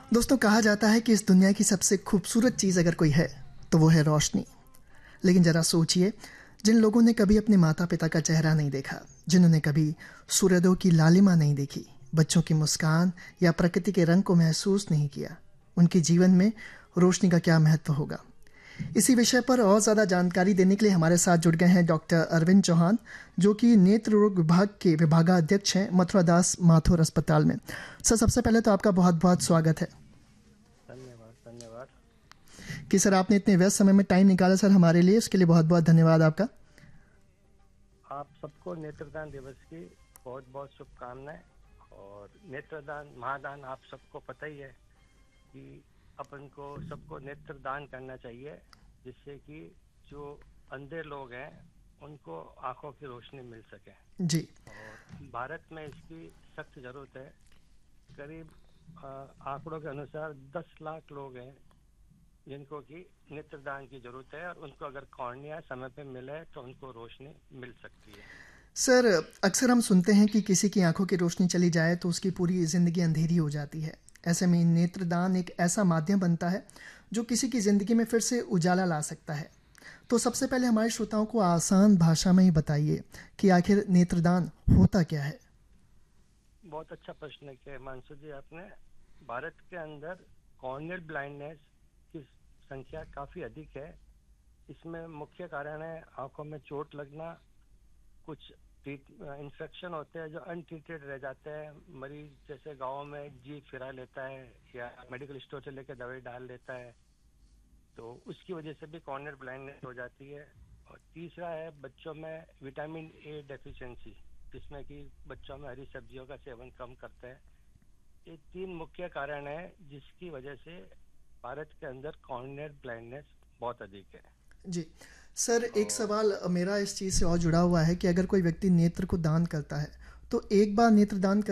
दोस्तों, कहा जाता है कि इस दुनिया की सबसे खूबसूरत चीज़ अगर कोई है तो वो है रोशनी। लेकिन ज़रा सोचिए, जिन लोगों ने कभी अपने माता पिता का चेहरा नहीं देखा, जिन्होंने कभी सूर्योदय की लालिमा नहीं देखी, बच्चों की मुस्कान या प्रकृति के रंग को महसूस नहीं किया, उनके जीवन में रोशनी का क्या महत्व होगा। इसी विषय पर और ज़्यादा जानकारी देने के लिए हमारे साथ जुड़ गए हैं डॉक्टर अरविंद चौहान, जो कि नेत्र रोग विभाग के विभागाध्यक्ष हैं मथुरा दास माथुर अस्पताल में। सर, सबसे पहले तो आपका बहुत बहुत स्वागत है। धन्यवाद कि सर, आपने इतने व्यस्त समय में टाइम निकाला सर हमारे लिए, इसके लिए बहुत बहुत धन्यवाद आपका। आप सबको नेत्रदान दिवस की बहुत बहुत शुभकामनाएं। और नेत्रदान महादान आप सबको पता ही है कि अपन को सबको नेत्रदान करना चाहिए, जिससे कि जो अंधे लोग हैं उनको आंखों की रोशनी मिल सके जी। और भारत में इसकी सख्त जरूरत है। करीब आंकड़ों के अनुसार 10 लाख लोग हैं जिनको की नेत्रदान की जरूरत है, और उनको अगर कॉर्निया समय पे मिले तो उनको रोशनी मिल सकती है। सर, अक्सर हम सुनते हैं कि किसी की आंखों की रोशनी चली जाए तो उसकी पूरी जिंदगी अंधेरी हो जाती है। ऐसे में नेत्रदान एक ऐसा माध्यम बनता है जो किसी की जिंदगी में फिर से उजाला ला सकता है। तो सबसे पहले हमारे श्रोताओं को आसान भाषा में ही बताइए कि आखिर नेत्रदान होता क्या है। बहुत अच्छा प्रश्न किया हिमांशु जी आपने। भारत के अंदर कॉर्नियल ब्लाइंडनेस की संख्या काफी अधिक है। इसमें मुख्य कारण है आंखों में चोट लगना, कुछ इन्फेक्शन होते हैं जो अनट्रीटेड रह जाते हैं। मरीज जैसे गाँव में जी फिरा लेता है या मेडिकल स्टोर से लेकर दवाई डाल लेता है, तो उसकी वजह से भी कॉर्नियल ब्लाइंडनेस हो जाती है। और तीसरा है बच्चों में विटामिन ए डेफिशिएंसी, जिसमें कि बच्चों में हरी सब्जियों का सेवन कम करते हैं। ये 3 मुख्य कारण है जिसकी वजह से भारत के अंदर कॉर्नियल ब्लाइंडनेस बहुत अधिक है। जी सर, एक सवाल मेरा इस चीज़ से और जुड़ा हुआ है कि अगर कोई व्यक्ति नेत्र को दान करता है तो एक बार नेत्र दान